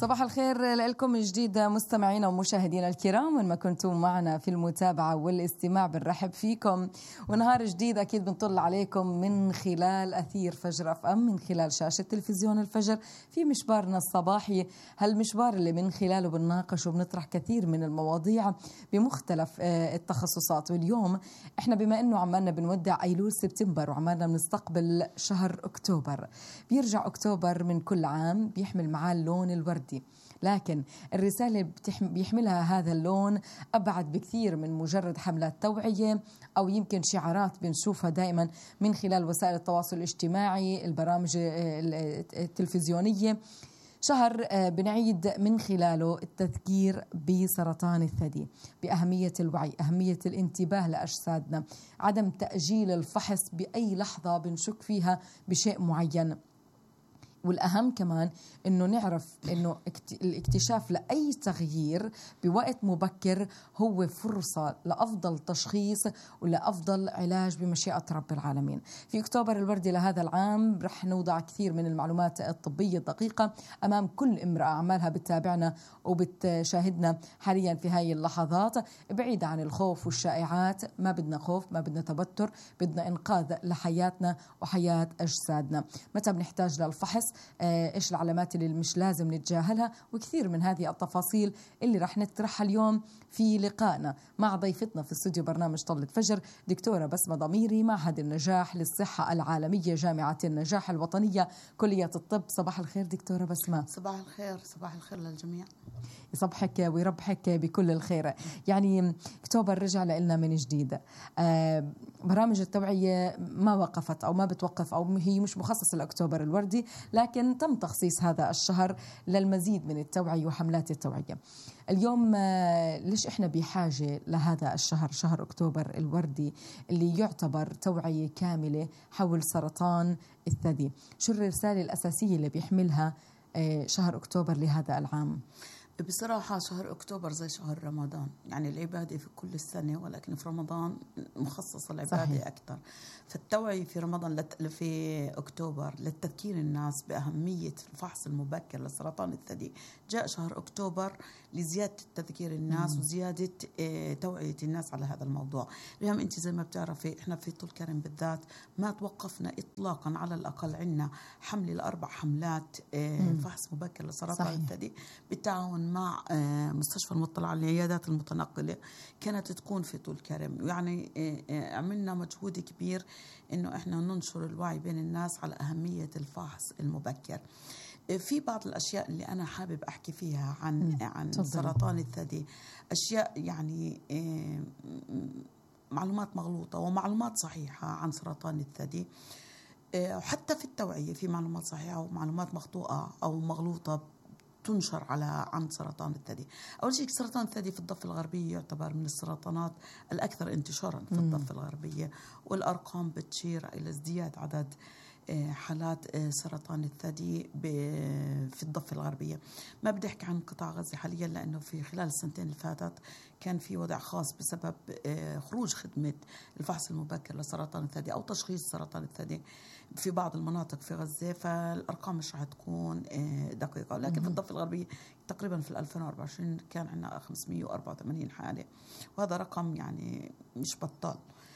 صباح الخير لكم من جديد مستمعينا ومشاهدينا الكرام، وين ما كنتم معنا في المتابعة والاستماع بنرحب فيكم، ونهار جديد أكيد بنطل عليكم من خلال أثير فجر FM، من خلال شاشة تلفزيون الفجر في مشوارنا الصباحي، هالمشوار اللي من خلاله بنناقش وبنطرح كثير من المواضيع بمختلف التخصصات. واليوم احنا بما انه عمالنا بنودع ايلول سبتمبر وعمالنا بنستقبل شهر اكتوبر، بيرجع اكتوبر من كل عام بيحمل معاه اللون الوردي، لكن الرسالة بيحملها هذا اللون أبعد بكثير من مجرد حملات توعية أو يمكن شعارات بنشوفها دائما من خلال وسائل التواصل الاجتماعي، البرامج التلفزيونية. شهر بنعيد من خلاله التذكير بسرطان الثدي، بأهمية الوعي، أهمية الانتباه لأجسادنا، عدم تأجيل الفحص بأي لحظة بنشك فيها بشيء معين. والأهم كمان إنه نعرف إنه الاكتشاف لأي تغيير بوقت مبكر هو فرصة لأفضل تشخيص ولأفضل علاج بمشيئة رب العالمين. في أكتوبر الوردي لهذا العام رح نوضع كثير من المعلومات الطبية الدقيقة أمام كل امرأة عمالها بتتابعنا وبتشاهدنا حاليا في هاي اللحظات، بعيدة عن الخوف والشائعات. ما بدنا خوف، ما بدنا توتر، بدنا إنقاذ لحياتنا وحياة أجسادنا. متى بنحتاج للفحص؟ إيش العلامات اللي مش لازم نتجاهلها؟ وكثير من هذه التفاصيل اللي رح نطرحها اليوم في لقائنا مع ضيفتنا في استوديو برنامج طلة فجر، دكتورة بسمة ضميري، معهد النجاح للصحة العالمية، جامعة النجاح الوطنية، كلية الطب. صباح الخير دكتورة بسمة. صباح الخير، صباح الخير للجميع. يصبحك ويربحك بكل الخير. يعني أكتوبر رجع لنا من جديد، برامج التوعية ما وقفت أو ما بتوقف أو هي مش مخصصة لأكتوبر الوردي، لكن تم تخصيص هذا الشهر للمزيد من التوعية وحملات التوعية. اليوم ليش إحنا بحاجة لهذا الشهر، شهر أكتوبر الوردي اللي يعتبر توعية كاملة حول سرطان الثدي؟ شو الرسالة الأساسية اللي بيحملها شهر أكتوبر لهذا العام؟ بصراحة شهر أكتوبر زي شهر رمضان، يعني العبادة في كل السنة، ولكن في رمضان مخصصة العبادة صحيح. أكثر. فالتوعية في رمضان في أكتوبر للتذكير الناس بأهمية الفحص المبكر لسرطان الثدي. جاء شهر أكتوبر لزيادة تذكير الناس وزيادة توعية الناس على هذا الموضوع. اليوم أنت زي ما بتعرفي إحنا في طول كرم بالذات ما توقفنا إطلاقا، على الأقل عنا حملة ل4 حملات فحص مبكر لسرطان صحيح. الثدي بالتعاون مع مستشفى المطلع على العيادات المتنقلة، كانت تكون في طول كرم. يعني عملنا مجهود كبير إنه إحنا ننشر الوعي بين الناس على أهمية الفحص المبكر. في بعض الأشياء اللي أنا حابب أحكي فيها عن سرطان الثدي، أشياء يعني معلومات مغلوطة ومعلومات صحيحة عن سرطان الثدي. وحتى في التوعية في معلومات صحيحة ومعلومات مخطوطة أو مغلوطة تنشر عن سرطان الثدي. أول شيء سرطان الثدي في الضفة الغربية يعتبر من السرطانات الأكثر انتشارا في الضفة الغربية، والأرقام بتشير إلى ازدياد عدد حالات سرطان الثدي في الضفة الغربية. ما بدي أحكي عن قطاع غزة حاليا لأنه في خلال السنتين اللي فاتت كان في وضع خاص بسبب خروج خدمة الفحص المبكر لسرطان الثدي أو تشخيص سرطان الثدي في بعض المناطق في غزة، فالأرقام مش رح تكون دقيقة. لكن في الضفة الغربية تقريبا في 2024 كان عندنا 584 حالة، وهذا رقم يعني مش بطال.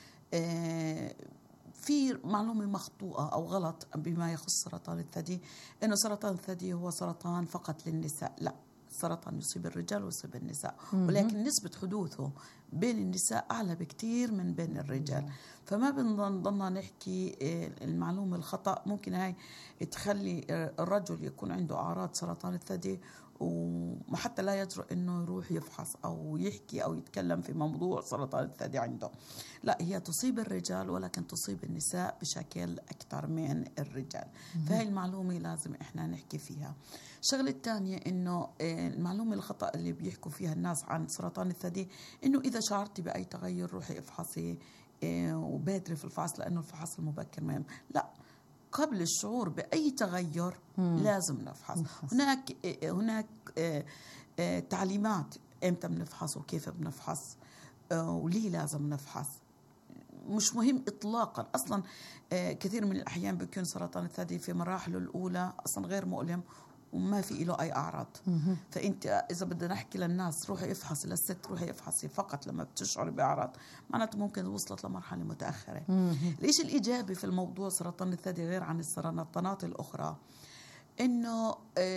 في معلومة مخطوطة أو غلط بما يخص سرطان الثدي، إنه سرطان الثدي هو سرطان فقط للنساء. لا، السرطان يصيب الرجال ويصيب النساء، ولكن نسبة حدوثه بين النساء أعلى بكتير من بين الرجال. فما بنضلنا نحكي المعلومة الخطأ، ممكن هاي تخلي الرجل يكون عنده أعراض سرطان الثدي وحتى لا يجرؤ إنه يروح يفحص أو يحكي أو يتكلم في موضوع سرطان الثدي عنده. لا، هي تصيب الرجال ولكن تصيب النساء بشكل أكثر من الرجال. فهي المعلومة لازم إحنا نحكي فيها. الشغلة الثانية إنه المعلومة الخطأ اللي بيحكوا فيها الناس عن سرطان الثدي إنه إذا شعرتي بأي تغير روحي افحصي وبادري في الفحص، لأنه الفحص المبكر مهم. لا، قبل الشعور بأي تغير لازم نفحص. هناك تعليمات إمتى بنفحص وكيف بنفحص وليه لازم نفحص. مش مهم إطلاقا أصلا. كثير من الأحيان بيكون سرطان الثدي في مراحله الأولى أصلا غير مؤلم وما في له أي أعراض. فأنت إذا بدنا نحكي للناس روحي افحصي، للست روحي افحصي فقط لما بتشعري بأعراض، معناته ممكن وصلت لمرحلة متأخرة. الإشي الإيجابي في الموضوع سرطان الثدي غير عن السرطانات الأخرى إنه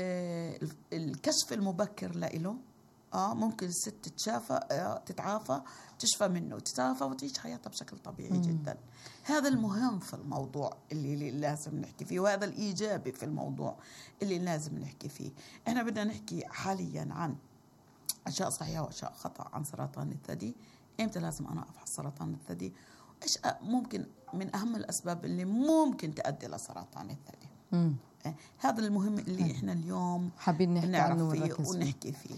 الكشف المبكر له ممكن الست تتعافى تشفى منه، تتعافى وتعيش حياتها بشكل طبيعي جدا. هذا المهم في الموضوع اللي لازم نحكي فيه، وهذا الإيجابي في الموضوع اللي لازم نحكي فيه. احنا بدنا نحكي حاليا عن أشياء صحيحة وأشياء خطأ عن سرطان الثدي. إمتى لازم أنا أفحص سرطان الثدي؟ إيش ممكن من أهم الأسباب اللي ممكن تؤدي لسرطان الثدي؟ هذا المهم اللي إحنا اليوم حابين نحكي عنه ونحكي فيه.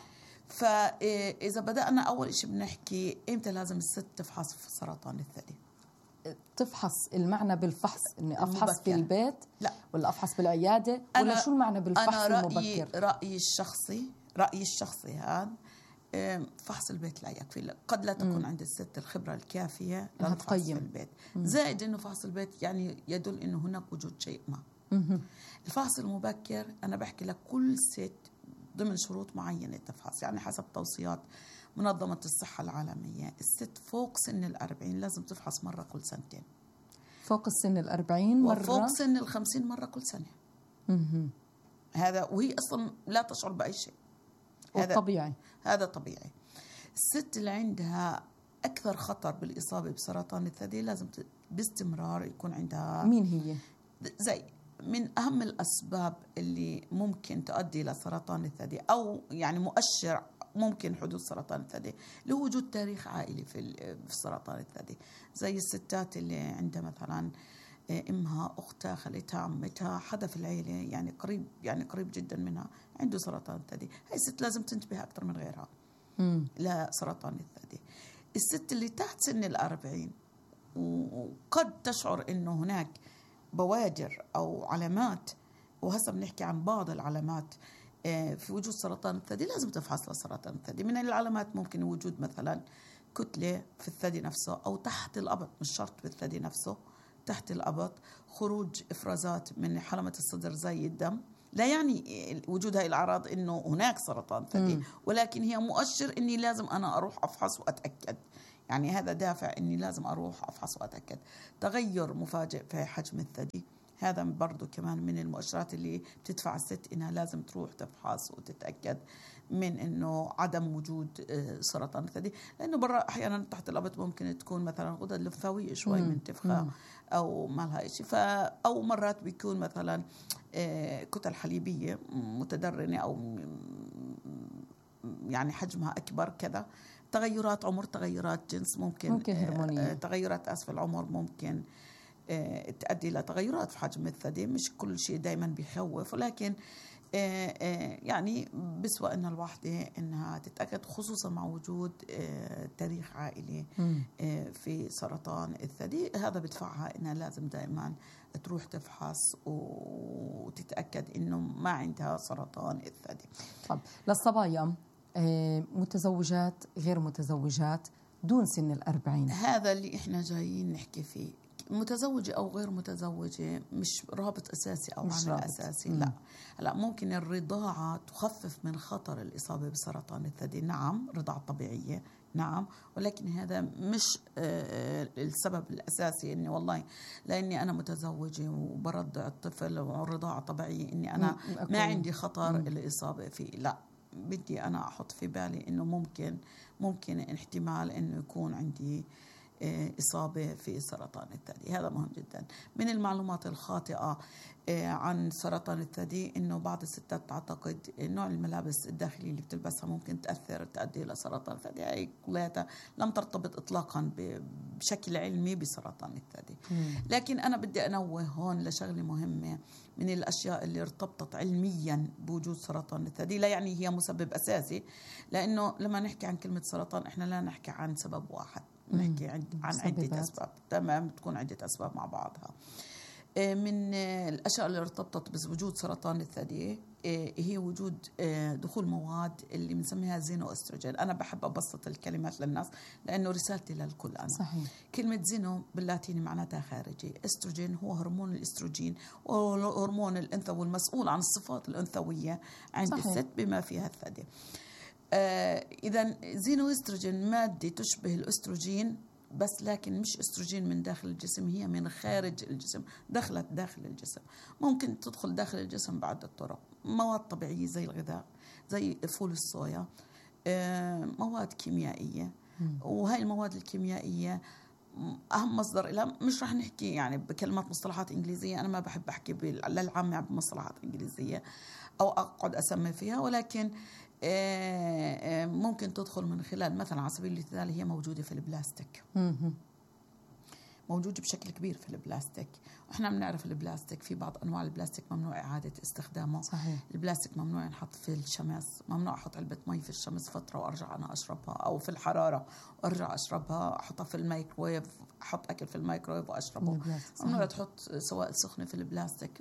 فإذا بدأنا أول شيء بنحكي إمتى لازم الست تفحص في سرطان الثدي. تفحص، المعنى بالفحص إني أفحص في البيت لا، ولا أفحص بالعيادة، ولا شو المعنى بالفحص المبكر؟ رأيي الشخصي هذا فحص البيت لا يكفي. قد لا تكون عند الست الخبرة الكافية للفحص في البيت. زائد إنه فحص البيت يعني يدل إنه هناك وجود شيء ما. الفحص المبكر أنا بحكي لك كل ست ضمن شروط معينة تفحص، يعني حسب توصيات منظمة الصحة العالمية الست فوق سن 40 لازم تفحص مرة كل سنتين. فوق السن 40 مرة، وفوق سن 50 مرة كل سنة. هذا وهي أصلا لا تشعر بأي شيء. هذا طبيعي. الست اللي عندها أكثر خطر بالإصابة بسرطان الثدي لازم باستمرار يكون عندها. مين هي؟ زي من أهم الأسباب اللي ممكن تؤدي إلى سرطان الثدي أو يعني مؤشر ممكن حدوث سرطان الثدي لوجود تاريخ عائلي في سرطان الثدي، زي الستات اللي عندها مثلا امها، اختها، خالتها، عمتها، حدا في العيله يعني قريب جدا منها عنده سرطان الثدي. هاي الست لازم تنتبه اكثر من غيرها لسرطان الثدي. الست اللي تحت سن 40 وقد تشعر انه هناك بوادر او علامات، وهسه بنحكي عن بعض العلامات في وجود سرطان الثدي، لازم تفحص لسرطان الثدي. من العلامات ممكن وجود مثلا كتلة في الثدي نفسه أو تحت الأبط، مش شرط في الثدي نفسه، تحت الأبط، خروج إفرازات من حلمة الصدر زي الدم. لا يعني وجود هاي الأعراض إنه هناك سرطان ثدي، ولكن هي مؤشر إني لازم أنا أروح أفحص وأتأكد. يعني هذا دافع إني لازم أروح أفحص وأتأكد. تغير مفاجئ في حجم الثدي، هذا برضو كمان من المؤشرات اللي بتدفع الست إنها لازم تروح تفحص وتتأكد من إنه عدم وجود سرطان الثدي. لأنه برا أحيانا تحت الأبط ممكن تكون مثلا غدد لمفاوية شوي منتفخة أو ما لها شيء، أو مرات بيكون مثلا كتل حليبية متدرنة أو يعني حجمها أكبر كذا. تغيرات عمر، تغيرات جنس، ممكن هرمونية. تغيرات أسفل العمر ممكن تؤدي إلى تغيرات في حجم الثدي. مش كل شيء دايما بيخوف، ولكن يعني بسوى إن الواحدة إنها تتأكد، خصوصا مع وجود تاريخ عائلي في سرطان الثدي. هذا بدفعها إنها لازم دائما تروح تفحص وتتأكد إنه ما عندها سرطان الثدي. طب للصبايا متزوجات غير متزوجات دون سن 40، هذا اللي إحنا جايين نحكي فيه. متزوجة أو غير متزوجة مش رابط أساسي أو عامل أساسي. لا ممكن الرضاعة تخفف من خطر الإصابة بسرطان الثدي. نعم، رضاعة طبيعية نعم، ولكن هذا مش السبب الأساسي إني والله لأني أنا متزوجة وبرضع الطفل والرضاعة طبيعية إني أنا ما عندي خطر الإصابة فيه. لا، بدي أنا أحط في بالي إنه ممكن احتمال إنه يكون عندي إصابة في سرطان الثدي. هذا مهم جدا. من المعلومات الخاطئة عن سرطان الثدي إنه بعض الستات تعتقد نوع الملابس الداخلية اللي بتلبسها ممكن تؤدي إلى سرطان الثدي. هي كلها لم ترتبط إطلاقا بشكل علمي بسرطان الثدي. لكن أنا بدي أنوه هون لشغلة مهمة. من الأشياء اللي ارتبطت علميا بوجود سرطان الثدي، لا يعني هي مسبب أساسي، لأنه لما نحكي عن كلمة سرطان إحنا لا نحكي عن سبب واحد، نحكي عن عدة أسباب. تمام، تكون عدة أسباب مع بعضها. من الأشياء اللي ارتبطت بوجود سرطان الثدي هي وجود دخول مواد اللي بنسميها زينو استروجين. أنا بحب أبسط الكلمات للناس لأنه رسالتي للكل. أنا صحيح. كلمة زينو باللاتيني معناتها خارجي، استروجين هو هرمون الاستروجين وهو هرمون الأنثوي والمسؤول عن الصفات الأنثوية عند صحيح. الست بما فيها الثدي. إذا زينو استروجين مادة تشبه الأستروجين، بس لكن مش استروجين من داخل الجسم، هي من خارج الجسم، دخلت داخل الجسم. ممكن تدخل داخل الجسم بعدة طرق، مواد طبيعية زي الغذاء، زي فول الصويا، مواد كيميائية. وهي المواد الكيميائية أهم مصدر لها، مش رح نحكي يعني بكلمات مصطلحات إنجليزية، أنا ما بحب أحكي للعامة بمصطلحات إنجليزية أو أقعد أسمي فيها، ولكن ممكن تدخل من خلال مثلا على سبيل المثال هي موجودة في البلاستيك، موجودة بشكل كبير في البلاستيك. وإحنا بنعرف البلاستيك في بعض أنواع البلاستيك ممنوع إعادة استخدامه. صحيح. البلاستيك ممنوع ينحط في الشمس، ممنوع أحط علبة مي في الشمس فترة وأرجع أنا أشربها، أو في الحرارة وأرجع أشربها، أحطها في الميكرويف، أحط أكل في الميكرويف وأشربه. ممنوع تحط سوائل سخنة في البلاستيك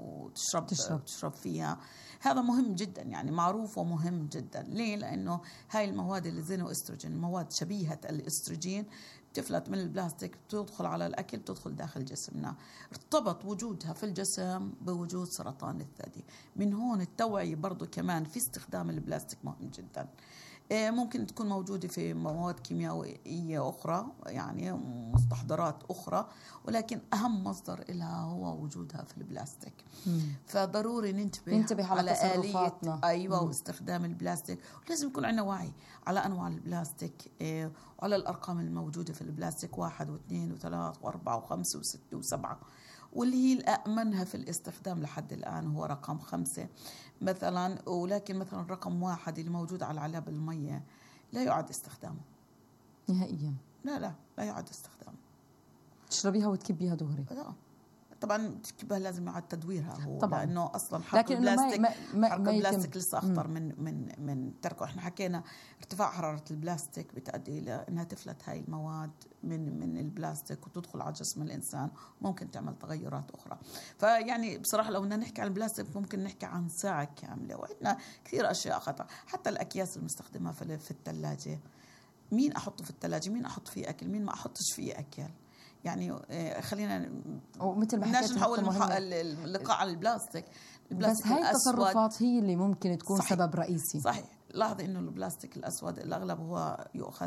وتشرب فيها. هذا مهم جدا، يعني معروف ومهم جدا. ليه؟ لأنه هاي المواد اللي زينو استروجين، مواد شبيهة الاستروجين، تفلت من البلاستيك، بتدخل على الأكل، بتدخل داخل جسمنا. ارتبط وجودها في الجسم بوجود سرطان الثدي. من هون التوعية برضو كمان في استخدام البلاستيك مهم جدا. ممكن تكون موجودة في مواد كيميائية أخرى، يعني مستحضرات أخرى، ولكن أهم مصدر لها هو وجودها في البلاستيك. فضروري ننتبه على آلية واستخدام البلاستيك. ولازم يكون عندنا وعي على أنواع البلاستيك وعلى الأرقام الموجودة في البلاستيك، 1 و2 و3 و4 و5 و6 و7، واللي هي الأأمنها في الاستخدام لحد الآن هو رقم 5 مثلا. ولكن مثلا رقم 1 اللي موجود على علب المية لا يعد استخدامه نهائيا. لا يعد استخدامه. تشربيها وتكبيها دغري. لا طبعا تكبها لازم يعد تدويرها هو طبعا. لأنه أصلا حرق البلاستيك لسه أخطر من تركه. احنا حكينا ارتفاع حرارة البلاستيك بتؤدي إلى أنها تفلت هاي المواد من البلاستيك وتدخل على جسم الإنسان، ممكن تعمل تغيرات أخرى. فيعني بصراحة لو بدنا نحكي عن البلاستيك ممكن نحكي عن ساعة كاملة، وعندنا كثير أشياء خطر. حتى الأكياس المستخدمة في الثلاجة، مين أحطه في الثلاجة، مين أحط فيه أكل، مين ما أحطش فيه أكل. يعني خلينا ومثل ما حكيت نحول اللقاء على البلاستيك. بس هاي التصرفات هي اللي ممكن تكون صحيح. سبب رئيسي. صحيح. لاحظي انه البلاستيك الاسود الاغلب هو يؤخذ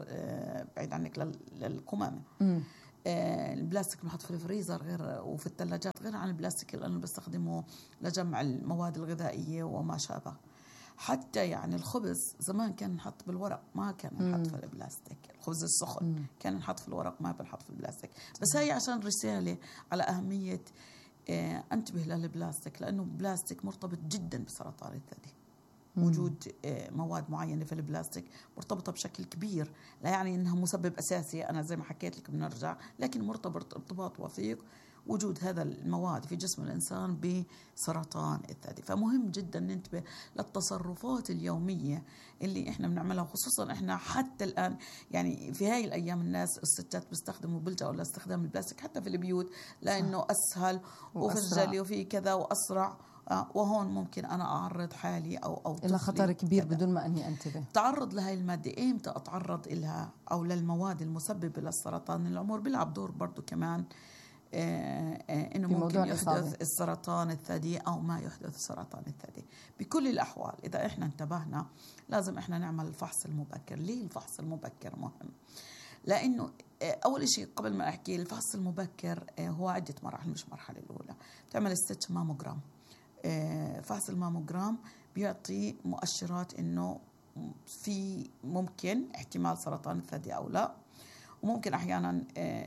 بعيد عنك للقمامه. البلاستيك بنحط في الفريزر غير وفي الثلاجات غير عن البلاستيك اللي انا بستخدمه لجمع المواد الغذائيه وما شابه. حتى يعني الخبز زمان كان نحط بالورق، ما كان نحط في البلاستيك. الخبز السخن كان نحط في الورق، ما بنحط في البلاستيك. بس هي عشان رسالة على أهمية انتبه للبلاستيك، لأنه البلاستيك مرتبط جدا بسرطان الثدي. وجود مواد معينة في البلاستيك مرتبطة بشكل كبير، لا يعني أنها مسبب أساسي، أنا زي ما حكيت لك بنرجع، لكن مرتبط ارتباط وثيق وجود هذا المواد في جسم الإنسان بسرطان الثدي. فمهم جدا ننتبه للتصرفات اليومية اللي إحنا بنعملها، خصوصا إحنا حتى الآن يعني في هاي الأيام الناس الستات بيستخدموا بيلجأوا لاستخدام البلاستيك حتى في البيوت لأنه أسهل وفي وفي كذا وأسرع. وهون ممكن أنا أعرض حالي أو إلى خطر كبير بدون ما أني أنتبه. تعرض لهاي المادة إمتى أتعرض إلها أو للمواد المسببة للسرطان؟ العمر بيلعب دور برضو كمان، إنه ممكن يحدث السرطان الثدي أو ما يحدث سرطان الثدي. بكل الأحوال إذا إحنا انتبهنا لازم إحنا نعمل الفحص المبكر. ليه الفحص المبكر مهم؟ لأنه أول شيء قبل ما أحكي الفحص المبكر هو عدة مراحل، مش مرحلة الأولى. تعمل ستيتش ماموجرام. فحص الماموجرام بيعطي مؤشرات إنه في ممكن احتمال سرطان الثدي أو لا، وممكن أحيانا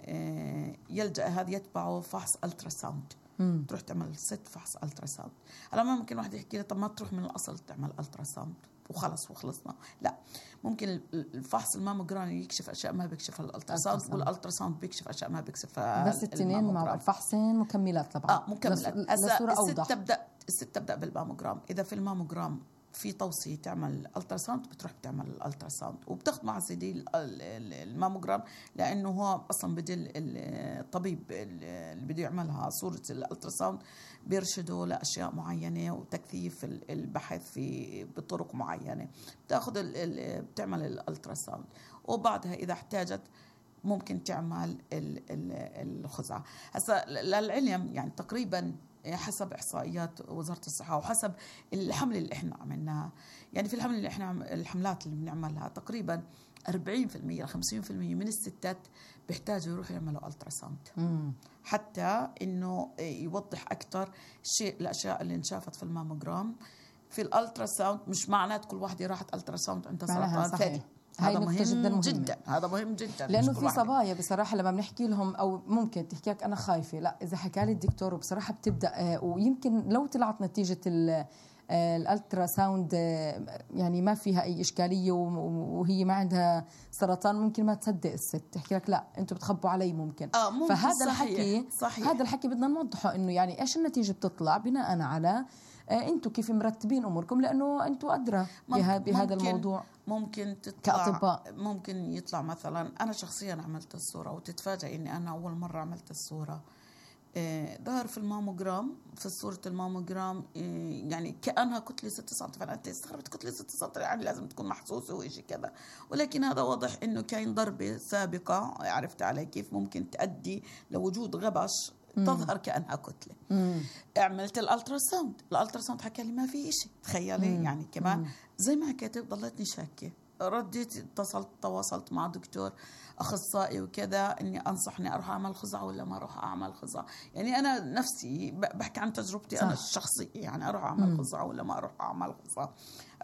يلجأ هذا يتبعه فحص ألتراساوند. تروح تعمل 6 فحص ألتراساوند. هلا ما ممكن واحد يحكي لي طب ما تروح من الأصل تعمل ألتراساوند وخلص وخلصنا، لا، ممكن الفحص الماموجرام يكشف أشياء ما بيكشفها الألتراساوند، والألتراساوند بيكشف أشياء ما بيكشفها. بس التنين مع الفحصين مكملات طبعا. مكملات. الست تبدأ بالماموجرام. إذا في الماموجرام في توصية تعمل التراساوند بتروح بتعمل الالتراساوند، وبتاخذ مع سيدي الماموجرام، لانه هو اصلا بدل الطبيب اللي بده يعملها صورة الالتراساوند بيرشده لاشياء معينة وتكثيف البحث في بطرق معينة. بتعمل الالتراساوند، وبعدها اذا احتاجت ممكن تعمل الخزعة. هسا للعلم يعني تقريبا حسب إحصائيات وزارة الصحة وحسب الحملة اللي إحنا عملناها، يعني في الحملة اللي إحنا الحملات اللي بنعملها تقريبا 40% ل 50% من الستات بيحتاجوا يروحوا يعملوا ألتراساوند، حتى إنه يوضح أكتر الأشياء اللي انشافت في الماموجرام. في الألتراساوند مش معنات كل واحدة راحت ألتراساوند عندها سرطان ثدي، هذا مهم جدا، هذا مهم جدا، لانه في صبايا بصراحه لما بنحكي لهم او ممكن تحكي لك انا خايفه، لا اذا حكى لي الدكتور وبصراحه بتبدا ويمكن لو طلعت نتيجه الالترا ساوند يعني ما فيها اي اشكاليه وهي ما عندها سرطان، ممكن ما تصدق الست تحكي لك لا انتم بتخبوا علي ممكن فهذا الحكي هذا الحكي بدنا نوضحه انه يعني ايش النتيجه بتطلع بناء على انتوا كيف مرتبين اموركم، لانه انتوا ادرى بهذا الموضوع. ممكن تطلع كأطباء ممكن يطلع مثلا انا شخصيا عملت الصوره وتتفاجئ اني انا اول مره عملت الصوره ظهر في الماموجرام، في صورة الماموجرام يعني كأنها كتلة 6 سم، فأنت استغربت كتلة 6 سم يعني لازم تكون محسوسة وإشي كذا، ولكن هذا واضح إنه كان ضربة سابقة، عرفت علي كيف ممكن تؤدي لوجود غبش تظهر كأنها كتلة. عملت الالتراساوند حكى لي ما في إشي، تخيلي يعني كمان زي ما حكيت ضلتني شاكة، رديت تواصلت مع دكتور أخصائي وكذا إني أنصحني أروح أعمل خزعة ولا ما أروح أعمل خزعة. يعني أنا نفسي بحكي عن تجربتي صح. أنا الشخصية يعني أروح أعمل خزعة ولا ما أروح أعمل خزعة.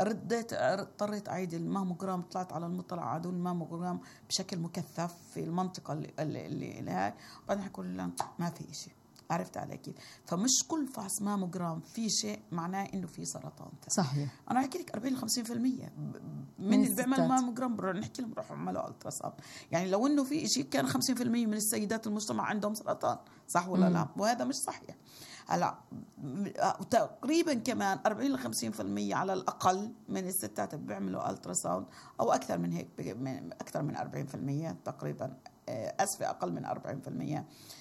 اضطريت أعيد الماموجرام، طلعت على المطلع عادوا الماموجرام بشكل مكثف في المنطقة اللي هاي، وبعدين حكوا لي ما في إشي، عرفت علي كيف؟ فمش كل فحص ماموجرام في شيء معناه انه في سرطان ثدي. صحيح. انا احكي لك 40 ل 50% من اللي بيعمل ماموجرام نحكي لهم روحوا اعملوا التراساوند. يعني لو انه في شيء كان 50% من السيدات المجتمع عندهم سرطان، صح ولا لا؟ وهذا مش صحيح. هلا تقريبا كمان 40 ل 50% على الاقل من الستات بيعملوا التراساوند، او اكثر من هيك، اكثر من 40% تقريبا، اسفه اقل من 40%.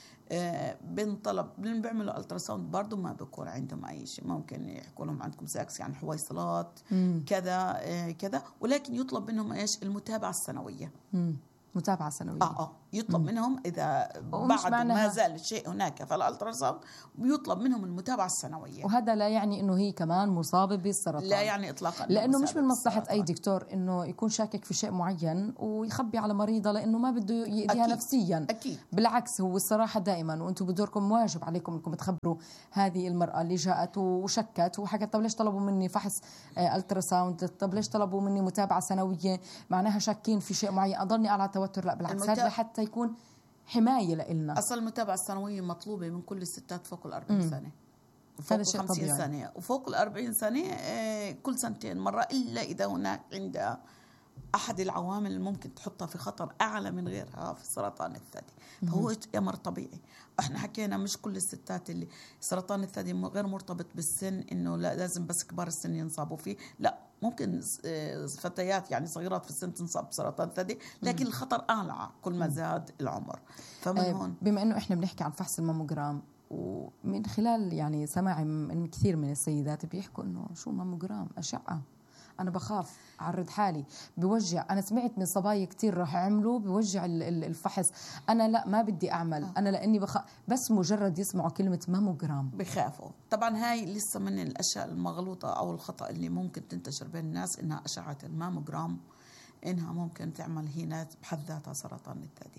بنطلب بيعملوا التراساوند برضو ما بيكون عندهم اي شيء، ممكن يحكوا لهم عندكم ساكس يعني حويصلات كذا كذا، ولكن يطلب منهم ايش؟ المتابعه السنويه. متابعه سنويه يطلب منهم اذا بعد ما زال الشيء هناك فالالتراساوند بيطلب منهم المتابعه السنويه. وهذا لا يعني انه هي كمان مصابه بالسرطان، لا يعني اطلاقا، لانه مش من مصلحه اي دكتور انه يكون شاكك في شيء معين ويخبي على مريضه لانه ما بده يأذيها نفسيا. أكيد. بالعكس هو الصراحه دائما وانتم بدوركم واجب عليكم انكم تخبروا هذه المراه اللي جاءت وشكت وحكت طب ليش طلبوا مني فحص التراساوند، طب ليش طلبوا مني متابعه سنويه، معناها شاكين في شيء معين، اضلني على توتر. لا بالعكس هذا حتى يكون حماية لإلنا. أصل المتابعة السنوية مطلوبة من كل الستات فوق 40 سنة، فوق 50 سنة وفوق 40 سنة كل سنتين مرة، إلا إذا هناك عندها أحد العوامل اللي ممكن تحطها في خطر أعلى من غيرها في سرطان الثدي، فهو أمر طبيعي. احنا حكينا مش كل الستات اللي سرطان الثدي غير مرتبط بالسن انه لا لازم بس كبار السن ينصابوا فيه، لا ممكن فتيات يعني صغيرات في السن تنصاب بسرطان ثدي، لكن الخطر اعلى كل ما زاد العمر. فمن هون بما انه احنا بنحكي عن فحص الماموجرام، ومن خلال يعني سماعي من كثير من السيدات بيحكوا انه شو ماموجرام اشعه، أنا بخاف أعرض حالي، بوجع. أنا سمعت من صبايا كتير راح يعملوا بوجع الفحص، أنا لا ما بدي أعمل أنا لأني بس مجرد يسمعوا كلمة ماموجرام بخافوا. طبعا هاي لسه من الأشياء المغلوطة أو الخطأ اللي ممكن تنتشر بين الناس، إنها أشعة الماموجرام إنها ممكن تعمل هنا بحد ذاتها سرطان الثدي.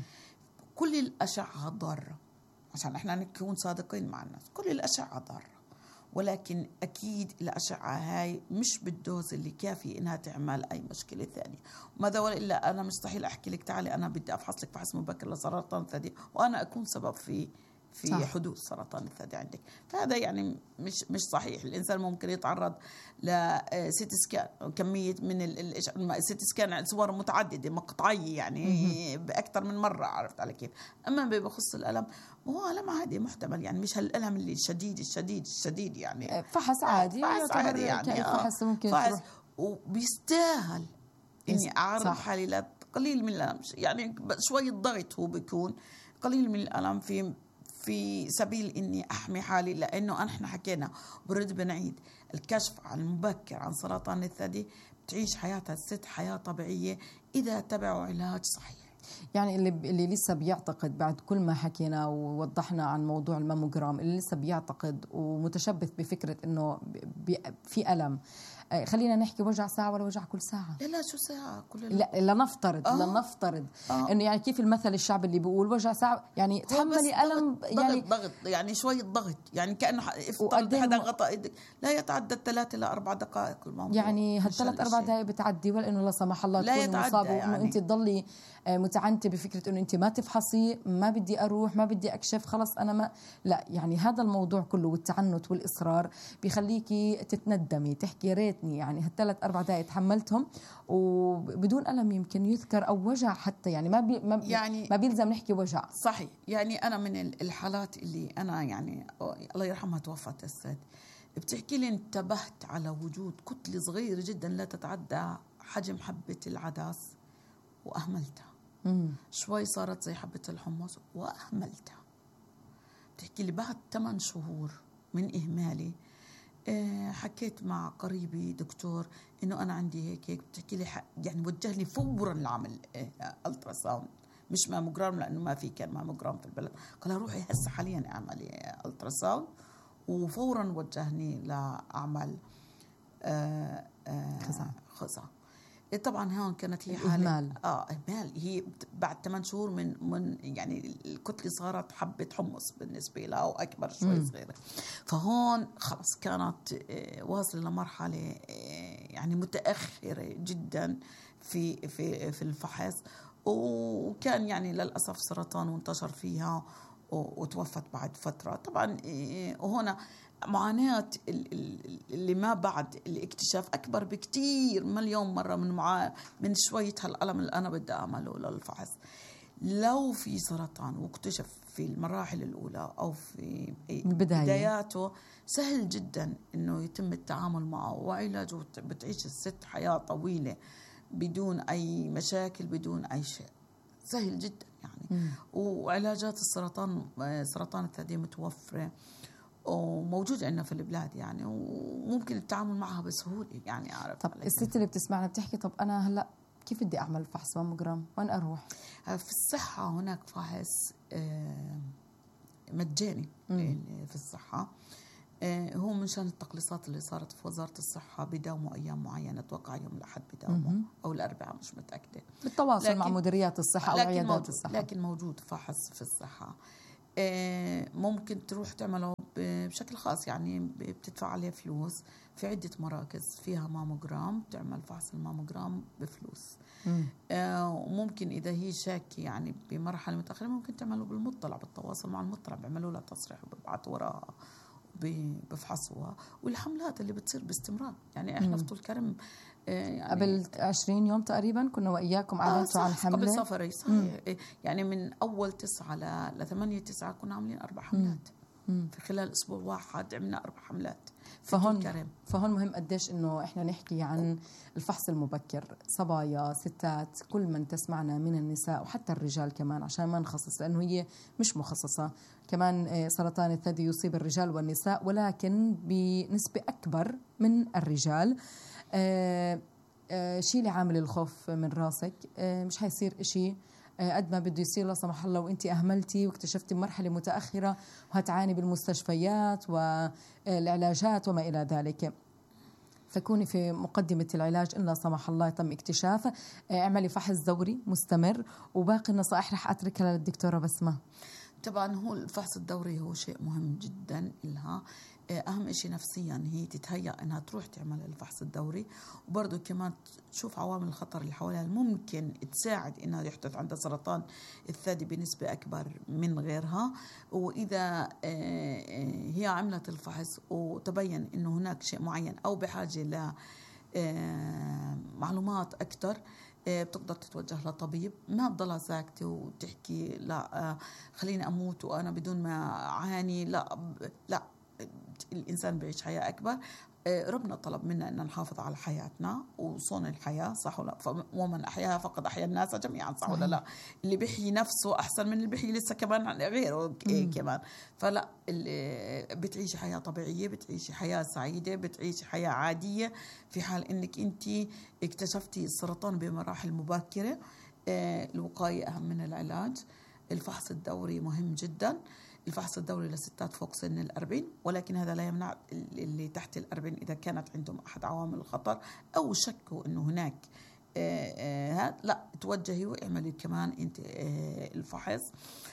كل الأشعة ضارة، عشان إحنا نكون صادقين مع الناس، كل الأشعة ضارة، ولكن أكيد الأشعة هاي مش بالدوز اللي كافي إنها تعمل أي مشكلة ثانية. وماذا وإلا أنا مستحيل أحكي لك تعالي أنا بدي أفحص لك فحص مبكر لسرطان ثدي وأنا أكون سبب في في صح. حدوث سرطان الثدي عندك. فهذا يعني مش صحيح. الإنسان ممكن يتعرض لسيتي سكان، كمية من السيتي سكان صور متعددة مقطعية يعني بأكثر من مرة، عرفت على كيف. أما بخص الألم، هو ألم عادي محتمل، يعني مش هالألم اللي الشديد يعني فحص عادي، فحص عادي يعني فحص ممكن فحص، وبيستاهل إني أعرض حالي لقليل من الألم، يعني شوية ضغط هو بيكون قليل من الألم في سبيل إني أحمي حالي. لأنه احنا حكينا برد بنعيد، الكشف عن المبكر عن سرطان الثدي بتعيش حياتها الست حياة طبيعية إذا تبعوا علاج صحيح. يعني اللي لسه بيعتقد بعد كل ما حكينا ووضحنا عن موضوع الماموجرام، اللي لسه بيعتقد ومتشبث بفكرة إنه في ألم، خلينا نحكي وجع ساعة ولا وجع كل ساعة؟ لا شو ساعة لا لنفترض إنه يعني كيف المثل الشعبي اللي بيقول وجع ساعة، يعني تحملي ألم، يعني ضغط يعني شوية ضغط، يعني كأنه افترض حدا غطى ايدك لا يتعدى 3 إلى 4 دقائق الموضوع. يعني هال3 4 دقائق بتعدي، ولا إنه لا سمح الله تكوني مصابة وإنه يعني أنت تضلي متعنتة بفكرة إنه أنت ما تفحصي، ما بدي أروح، ما بدي أكشف، خلص أنا ما لا. يعني هذا الموضوع كله والتعنت والإصرار بيخليكي تتندمي، تحكي يا ريتني يعني هال3 4 دقائق تحملتهم وبدون ألم يمكن يذكر أو وجع حتى، يعني ما بيلزم نحكي وجع. صحيح. يعني أنا من الحالات اللي أنا يعني الله يرحمها توفت الست، بتحكي لي انتبهت على وجود كتلة صغيرة جدا لا تتعدى حجم حبة العدس وأهملتها. شوي صارت زي حبة الحمص وأهملتها. بتحكي لي بعد 8 شهور من إهمالي حكيت مع قريبي دكتور إنه أنا عندي هيك. بتحكي لي يعني وجهني فورا لعمل ألتراساوند، مش ماموجرام لأنه ما في كان ماموجرام في البلد. قال روحي هسه حاليا اعملي ألتراساوند، وفورا وجهني لأعمل خزع. طبعا هون كانت هي حالة إهمال. هي بعد 8 شهور من يعني الكتلة صارت حبة حمص بالنسبة لها أو أكبر شوي صغيرة. فهون خلص كانت واصلة لمرحلة يعني متأخرة جدا في الفحص، وكان يعني للأسف سرطان وانتشر فيها وتوفت بعد فترة. طبعا وهنا معاناة اللي ما بعد الاكتشاف أكبر بكتير مليون مرة من شوية هالألم اللي أنا بدي أعمله للفحص. لو في سرطان واكتشف في المراحل الأولى أو في بداياته، سهل جدا إنه يتم التعامل معه وعلاجه، بتعيش الست حياة طويلة بدون أي مشاكل، بدون أي شيء، سهل جدا يعني. وعلاجات سرطان الثدي متوفرة وموجودة عندنا في البلاد يعني، وممكن التعامل معها بسهولة يعني. عارف. طب الست اللي بتسمعنا بتحكي طب أنا هلأ كيف بدي أعمل فحص ماموجرام؟ وين أروح؟ في الصحة هناك فحص مجاني في الصحة. هو من شان التقليصات اللي صارت في وزارة الصحة بيداوموا أيام معينة، أتوقع يوم الأحد بيداوموا أو الأربعاء، مش متأكدة، بالتواصل مع مديريات الصحة أو عيادات الصحة. لكن موجود فحص في الصحة. ممكن تروح تعمله بشكل خاص، يعني بتدفع عليه فلوس في عدة مراكز فيها ماموجرام، تعمل فحص الماموجرام بفلوس. وممكن إذا هي شاكة يعني بمرحلة متأخرة ممكن تعمله بالمطلع، بالتواصل مع المطلع، بيعملوا لها تصريح وبيبعتوا وراها بفحصوها. والحملات اللي بتصير باستمرار يعني احنا في طول كرم يعني قبل 20 يوم تقريبا كنا وإياكم أعلنتوا عن حملة قبل سفري صحيح. يعني من أول 9 ل 8/9 كنا عاملين 4 حملات. في خلال أسبوع واحد عملنا 4 حملات. فهون مهم قديش إنه إحنا نحكي عن الفحص المبكر، صبايا، ستات، كل من تسمعنا من النساء وحتى الرجال كمان، عشان ما نخصص لأنه هي مش مخصصة. كمان سرطان الثدي يصيب الرجال والنساء ولكن بنسبة أكبر من الرجال. شيلي عامل الخوف من راسك، مش حيصير إشي قد ما بده يصير لا سمح الله وانت أهملتي واكتشفتي بمرحلة متأخرة وهتعاني بالمستشفيات والعلاجات وما إلى ذلك. فكوني في مقدمة العلاج إن لا سمح الله تم اكتشافه. اعملي فحص دوري مستمر، وباقي النصائح رح أتركها للدكتورة بسمة. طبعا هو الفحص الدوري هو شيء مهم جدا لها. أهم إشي نفسيا هي تتهيأ إنها تروح تعمل الفحص الدوري، وبرضه كمان تشوف عوامل الخطر اللي حواليها ممكن تساعد إنها يحدث عندها سرطان الثدي بنسبة أكبر من غيرها. وإذا هي عملت الفحص وتبين إنه هناك شيء معين أو بحاجة ل معلومات أكثر، بتقدر تتوجه لطبيب. ما تضلها ساكتة وتحكي لا خليني أموت وأنا بدون ما أعاني. لا، الإنسان بيعيش حياة أكبر. ربنا طلب منا أن نحافظ على حياتنا وصون الحياة، صح ولا؟ ومن أحياها فقد أحيا الناس جميعا، صح ولا لا؟ اللي بيحيي نفسه أحسن من اللي بيحيي لسه كمان غيره كمان. فلا، بتعيشي حياة طبيعية، بتعيشي حياة سعيدة، بتعيشي حياة عادية في حال إنك أنت اكتشفتي السرطان بمراحل مبكرة. الوقاية أهم من العلاج. الفحص الدوري مهم جدا. الفحص الدوري للستات فوق سن 40، ولكن هذا لا يمنع اللي تحت 40 إذا كانت عندهم أحد عوامل الخطر أو شكوا أنه هناك لا توجهي واعملي كمان أنت الفحص.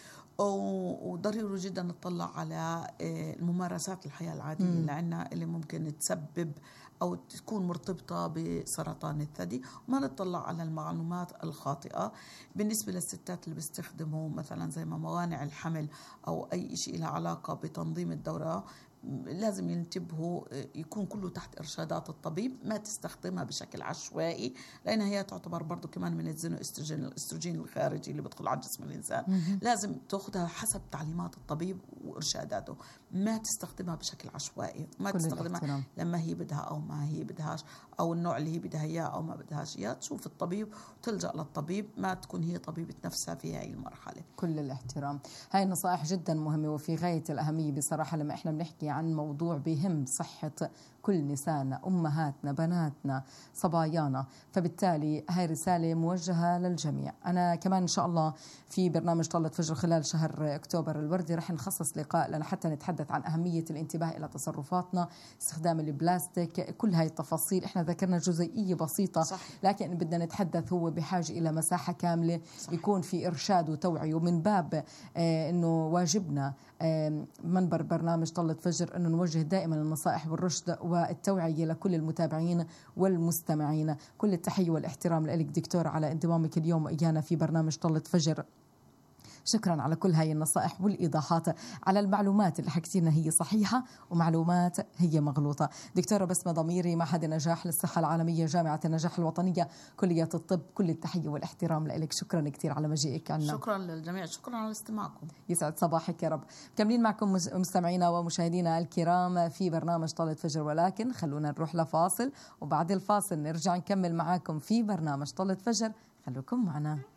وضروري جدا نطلع على الممارسات الحياة العادية اللي عنا اللي ممكن تسبب أو تكون مرتبطة بسرطان الثدي، وما نطلع على المعلومات الخاطئة. بالنسبة للستات اللي بيستخدموا مثلا زي ما موانع الحمل أو أي شيء له علاقة بتنظيم الدورة، لازم ينتبهوا يكون كله تحت إرشادات الطبيب، ما تستخدمها بشكل عشوائي، لأنها هي تعتبر برضو كمان من الاستروجين الخارجي اللي بدخل على جسم الإنسان. لازم تأخذها حسب تعليمات الطبيب وإرشاداته، ما تستخدمها بشكل عشوائي، ما تستخدمها لما هي بدها أو ما هي بدهاش، أو النوع اللي هي بدها إياه أو ما بدهاش إياه. تشوف الطبيب وتلجأ للطبيب، ما تكون هي طبيبة نفسها في هاي المرحلة. كل الاحترام. هاي النصائح جدا مهمة وفي غاية الأهمية بصراحة. لما إحنا بنحكي عن موضوع بهم صحة كل نسائنا، أمهاتنا، بناتنا، صبايانا، فبالتالي هاي رسالة موجهة للجميع. أنا كمان إن شاء الله في برنامج طلة فجر خلال شهر أكتوبر الوردي رح نخصص لقاء لنا حتى نتحدث عن أهمية الانتباه إلى تصرفاتنا، استخدام البلاستيك، كل هاي التفاصيل. إحنا ذكرنا جزئية بسيطة، صح. لكن بدنا نتحدث هو بحاجة إلى مساحة كاملة، صح. يكون في إرشاد وتوعية، ومن باب إنه واجبنا منبر برنامج طلة فجر أنه نوجه دائما النصائح والرشد والتوعية لكل المتابعين والمستمعين. كل التحية والاحترام لك دكتور على انضمامك اليوم وإيانا في برنامج طلة فجر. شكرا على كل هاي النصائح والإيضاحات، على المعلومات اللي حكيتينا هي صحيحة ومعلومات هي مغلوطة. دكتورة بسمة ضميري، معهد النجاح للصحة العالمية، جامعة النجاح الوطنية، كلية الطب، كل التحية والاحترام لك. شكرا كثير على مجيئك عنا. شكرا للجميع، شكرا على استماعكم. يسعد صباحك يا رب. كملين معكم مستمعينا ومشاهدينا الكرام في برنامج طلة فجر، ولكن خلونا نروح لفاصل، وبعد الفاصل نرجع نكمل معاكم في برنامج طلة فجر. خلوكم معنا.